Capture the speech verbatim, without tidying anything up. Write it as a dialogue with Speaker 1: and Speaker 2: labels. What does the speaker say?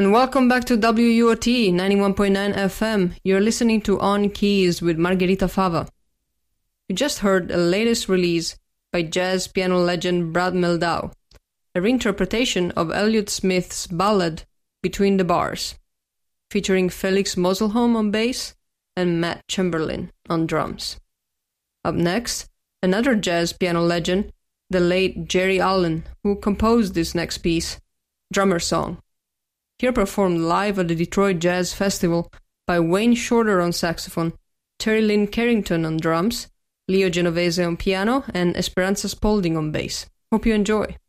Speaker 1: and welcome back to W U O T ninety-one point nine F M. You're listening to On Keys with Margherita Fava. You just heard the latest release by jazz piano legend Brad Mehldau, a reinterpretation of Elliott Smith's ballad Between the Bars, featuring Felix Moselholm on bass and Matt Chamberlain on drums. Up next, another jazz piano legend, the late Jerry Allen, who composed this next piece, Drummer Song. Here performed live at the Detroit Jazz Festival by Wayne Shorter on saxophone, Terry Lynn Carrington on drums, Leo Genovese on piano, and Esperanza Spalding on bass. Hope you enjoy.